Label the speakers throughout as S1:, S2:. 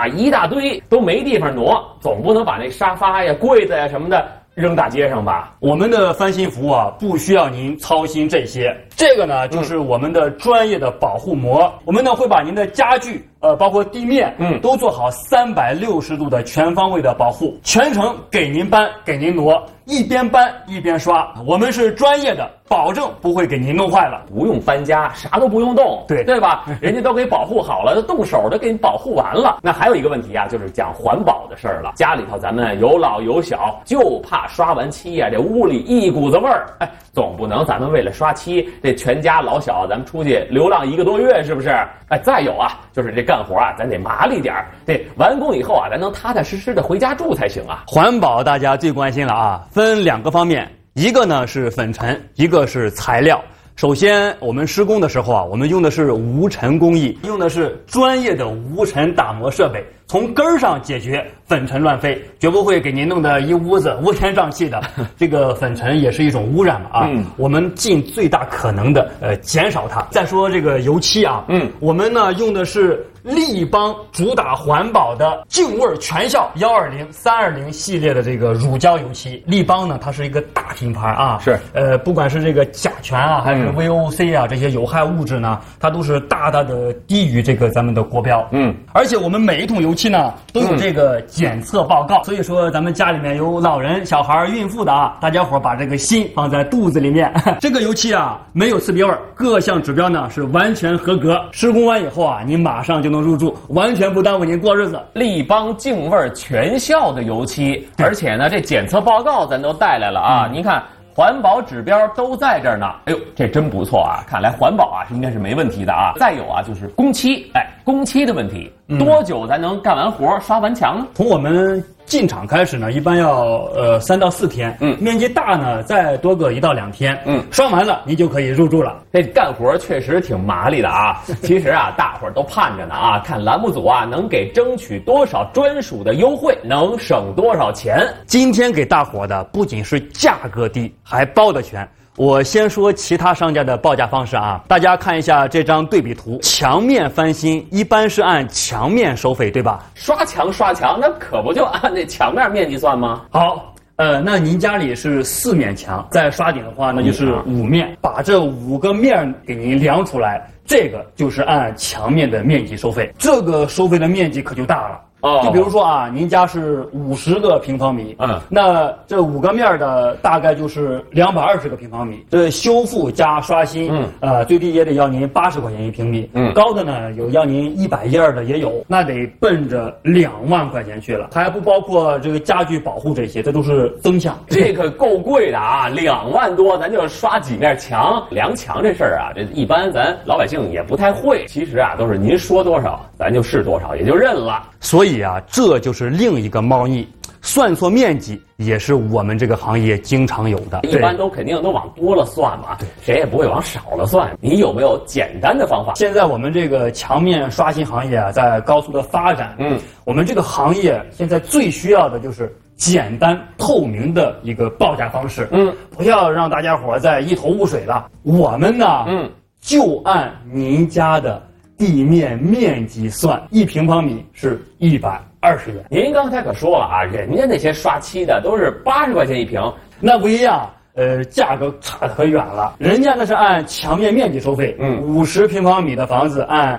S1: 啊，一大堆都没地方挪，总不能把那沙发呀、柜子呀什么的扔大街上吧？
S2: 我们的翻新服务啊，不需要您操心这些。这个呢，就是我们的专业的保护膜。我们呢会把您的家具，包括地面，都做好360度的全方位的保护，全程给您搬，给您挪，一边搬一边刷。我们是专业的，保证不会给您弄坏了。
S1: 不用搬家，啥都不用动，对吧？人家都给保护好了，动手都给你保护完了。那还有一个问题啊，就是讲环保的事儿了。家里头咱们有老有小，就怕刷完漆呀，这屋里一股子味儿。哎，总不能咱们为了刷漆，这全家老小咱们出去流浪1个多月，是不是？哎，再有啊，就是这干活啊，咱得麻利点儿，这完工以后啊，咱能踏踏实实的回家住才行啊。
S2: 环保大家最关心了啊，分2个方面，一个呢是粉尘，一个是材料。首先，我们施工的时候啊，我们用的是无尘工艺，用的是专业的无尘打磨设备，从根儿上解决粉尘乱飞，绝不会给您弄得一屋子乌烟瘴气的。这个粉尘也是一种污染嘛啊，我们尽最大可能的减少它。再说这个油漆啊，我们呢用的是立邦主打环保的净味全效120、320系列的这个乳胶油漆。立邦呢，它是一个大品牌啊，
S1: 是
S2: 不管是这个甲醛啊，还是 VOC 啊，这些有害物质呢，它都是大大的低于这个咱们的国标。而且我们每一桶油漆呢都有这个检测报告，所以说咱们家里面有老人、小孩、孕妇的啊，大家伙把这个心放在肚子里面。这个油漆啊没有刺鼻味，各项指标呢是完全合格。施工完以后啊，您马上就能入住，完全不耽误您过日子。
S1: 立邦净味全效的油漆，而且呢，这检测报告咱都带来了啊。您看，环保指标都在这儿呢。哎呦，这真不错啊！看来环保啊应该是没问题的啊。再有啊，就是工期，工期的问题，多久才能干完活、刷完墙呢？
S2: 从我们进场开始呢，一般要3到4天，面积大呢再多个1到2天，刷完了您就可以入住了。
S1: 这干活确实挺麻利的啊。其实啊，大伙儿都盼着呢啊，看栏目组啊能给争取多少专属的优惠，能省多少钱。
S2: 今天给大伙的不仅是价格低，还包得全。我先说其他商家的报价方式啊，大家看一下这张对比图。墙面翻新一般是按墙面收费，对吧？
S1: 刷墙，那可不就按那墙面面积算吗？
S2: 好，那您家里是4面墙，再刷顶的话，那就是5面，把这5个面给您量出来，这个就是按墙面的面积收费。这个收费的面积可就大了。就比如说啊，您家是50个平方米，那这5个面的大概就是220个平方米。这修复加刷新，最低也得要您80块钱1平米，高的呢有要您112的也有，那得奔着2万块钱去了，还不包括这个家具保护这些，这都是增项。
S1: 这个够贵的啊，2万多，咱就刷几面墙。量墙这事儿啊，这一般咱老百姓也不太会。其实啊，都是您说多少，咱就是多少，也就认了。
S2: 所以啊，这就是另一个猫腻，算错面积也是我们这个行业经常有的。
S1: 一般都肯定都往多了算嘛，谁也不会往少了算。你有没有简单的方法？
S2: 现在我们这个墙面刷新行业啊，在高速的发展。我们这个行业现在最需要的就是简单透明的一个报价方式。不要让大家伙再一头雾水了。我们呢，就按您家的地面面积算，1平方米是120元。
S1: 您刚才可说了啊，人家那些刷漆的都是80块钱1平，
S2: 那不一样。价格差得可远了，人家那是按墙面面积收费，50平方米的房子按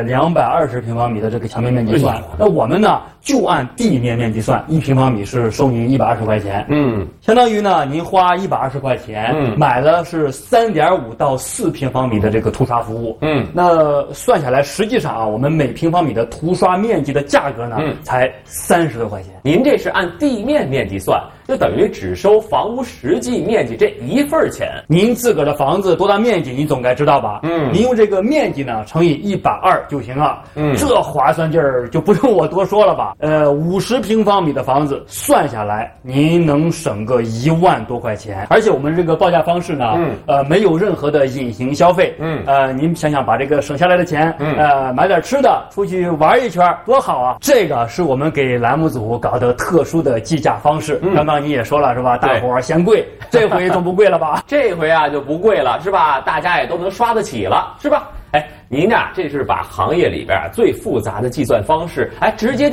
S2: 220平方米的这个墙面面积算，那我们呢就按地面面积算，1平方米是收您120块钱，相当于呢您花120块钱，买的是3.5到4平方米的这个涂刷服务，那算下来，实际上啊，我们每平方米的涂刷面积的价格呢，才30多块钱。
S1: 您这是按地面面积算，就等于只收房屋实际面积这1份钱。
S2: 您自个儿的房子多大面积，你总该知道吧？您用这个面积呢乘以120就行了。这划算劲儿就不用我多说了吧？50平方米的房子算下来，您能省个1万多块钱。而且我们这个报价方式呢，没有任何的隐形消费。您想想把这个省下来的钱，买点吃的，出去玩一圈，多好啊！这个是我们给栏目组搞的特殊的计价方式。刚刚你也说了是吧？大伙儿嫌贵，这回总不贵了吧？
S1: 这回啊就不贵了是吧？大家也都能刷得起了是吧？您啊，这是把行业里边最复杂的计算方式，直接